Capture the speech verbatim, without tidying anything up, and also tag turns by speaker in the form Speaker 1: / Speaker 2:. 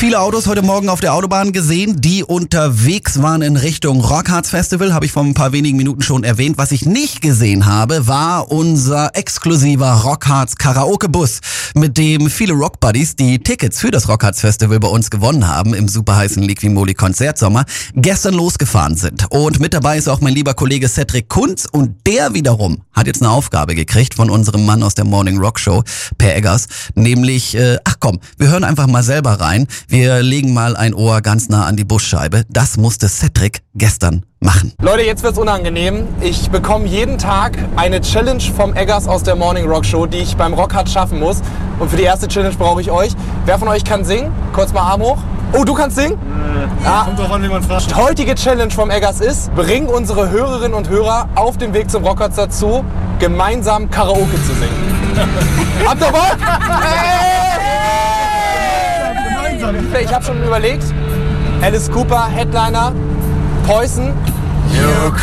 Speaker 1: Viele Autos heute Morgen auf der Autobahn gesehen, die unterwegs waren in Richtung Rockharz Festival, habe ich vor ein paar wenigen Minuten schon erwähnt. Was ich nicht gesehen habe, war unser exklusiver Rockharz Karaoke-Bus, mit dem viele Rockbuddies, die Tickets für das Rockharz Festival bei uns gewonnen haben, im superheißen Liqui-Moly Konzertsommer, gestern losgefahren sind. Und mit dabei ist auch mein lieber Kollege Cedric Kunz, und der wiederum hat jetzt eine Aufgabe gekriegt von unserem Mann aus der Morning Rock Show, Per Eggers, nämlich, äh, ach komm, wir hören einfach mal selber rein. Wir legen mal ein Ohr ganz nah an die Busscheibe. Das musste Cedric gestern machen.
Speaker 2: Leute, jetzt wird's unangenehm. Ich bekomme jeden Tag eine Challenge vom Eggers aus der Morning Rock Show, die ich beim Rockharz schaffen muss. Und für die erste Challenge brauche ich euch. Wer von euch kann singen? Kurz mal Arm hoch. Oh, du kannst singen?
Speaker 3: Äh,
Speaker 2: ja.
Speaker 3: Kommt drauf an, wie man fragt.
Speaker 2: Die heutige Challenge vom Eggers ist, bring unsere Hörerinnen und Hörer auf dem Weg zum Rockharz dazu, gemeinsam Karaoke zu singen. Habt ihr Bock? Hey! Ich habe schon überlegt, Alice Cooper, Headliner, Poison.